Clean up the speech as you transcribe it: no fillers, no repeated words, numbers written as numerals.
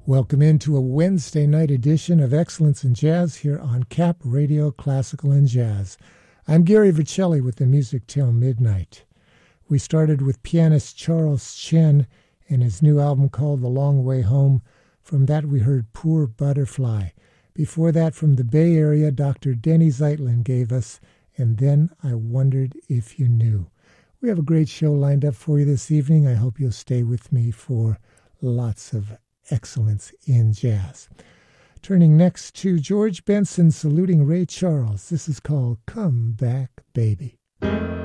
Welcome into a Wednesday night edition of Excellence in Jazz here on Cap Radio Classical and Jazz. I'm Gary Vercelli with the music till midnight. We started with pianist Charles Chen and his new album called The Long Way Home. From that we heard Poor Butterfly. Before that, from the Bay Area, Dr. Denny Zeitlin gave us And Then I Wondered If You Knew. We have a great show lined up for you this evening. I hope you'll stay with me for lots of excellence in jazz. Turning next to George Benson saluting Ray Charles. This is called Come Back, Baby.